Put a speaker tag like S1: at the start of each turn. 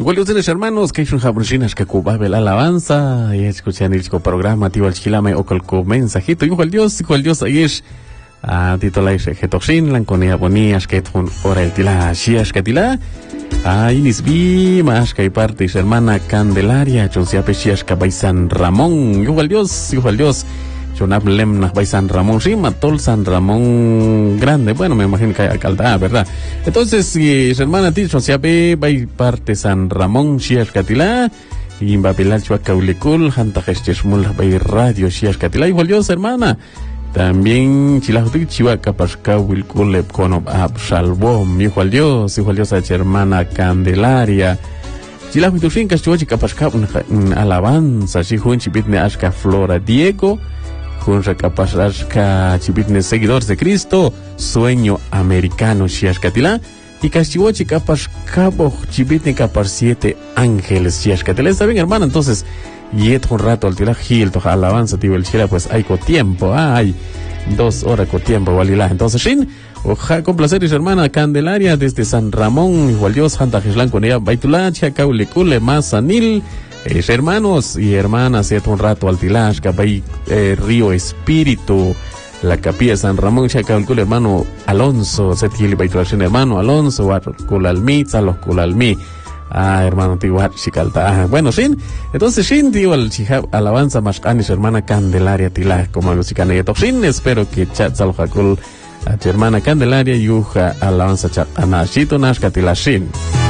S1: Igual ustedes hermanos, que son jabrinas que cubaba la alabanza, y escuchan el programa, tío, el chilame o colco mensajito, igual Dios, ahí es, titola es getoxin, la conea bonías que ton ora el tila, shias que tila, inisbi, más que hay partes, hermana Candelaria, chonsia pechias que vai San Ramón, igual Dios, Chonab by San Ramón, sí, Matol San Ramón Grande, bueno, me imagino que hay alcaldía, ¿verdad? Entonces, si hermana Ticho, se ve, by parte San Ramón, Shias Catila, y Babilal Chuacaulicul, Hanta Gestesmul, by Radio Shias Catila, igual Dios, hermana. También Chilajutic Chihuahua Pascauilcul, Conob Absalbom, igual Dios, hermana Candelaria. Chilajutic Cachuachi Pascau, alabanza, si Juan Chipitne Ashka Flora Diego. Junra Capazasca Chipitne Seguidores de Cristo, Sueño Americano Shiashkatila, y Cachihuachi Capas Cabo Chipitne Capar 7 Ángeles Shiashkatila. ¿Está bien, hermano? Entonces, yet un rato al tira Gil, toja alabanza, tío, el chira, pues hay co tiempo, hay 2 horas co tiempo, valila. Entonces, Shin, oja, con placer, hermana Candelaria, desde San Ramón, igual Dios, Hanta Jeslan con ella, Baitula, Chacaulicule, Mazanil. Hermanos y hermanas, un rato al Tilash, Cabay, Río Espíritu, la capilla de San Ramón, Chacalcul, hermano Alonso, Setili Baitulación, hermano Alonso, Culalmi, Salos Culalmi, hermano Tiguar, Chicalta, bueno, Shin, entonces Shin, tío, al Chihab, alabanza más canis, hermana Candelaria Tilash, como música neto, Shin, espero que chat salojacul, a tu hermana Candelaria, yuja, alabanza chat, anashito, nashka Tilashin.